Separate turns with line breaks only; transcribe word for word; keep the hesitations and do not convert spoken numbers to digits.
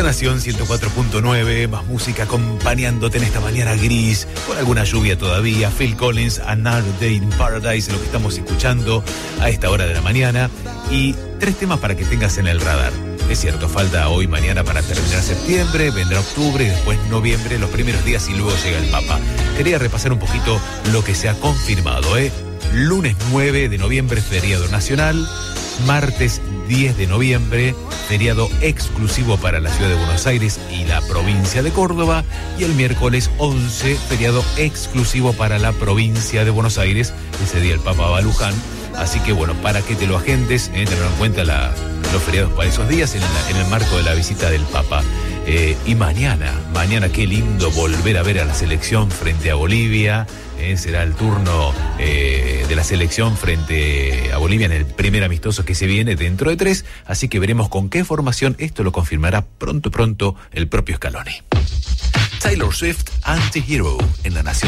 Nación ciento cuatro punto nueve, más música acompañándote en esta mañana gris, con alguna lluvia todavía. Phil Collins, Another Day in Paradise, lo que estamos escuchando a esta hora de la mañana. Y tres temas para que tengas en el radar. Es cierto, falta hoy, mañana para terminar septiembre, vendrá octubre y después noviembre, los primeros días y luego llega el Papa. Quería repasar un poquito lo que se ha confirmado, ¿eh? Lunes nueve de noviembre, feriado nacional. Martes diez de noviembre, feriado exclusivo para la ciudad de Buenos Aires y la provincia de Córdoba. Y el miércoles once, feriado exclusivo para la provincia de Buenos Aires. Ese día el Papa va a Luján. Así que bueno, para que te lo agendes, eh, tener en cuenta la, los feriados para esos días en, la, en el marco de la visita del Papa. Eh, y mañana, mañana qué lindo volver a ver a la selección frente a Bolivia. Eh, será el turno eh, de la selección frente a Bolivia en el primer amistoso que se viene dentro de tres. Así que veremos con qué formación. Esto lo confirmará pronto, pronto el propio Scaloni. Taylor Swift, Anti-Hero, en La Nación.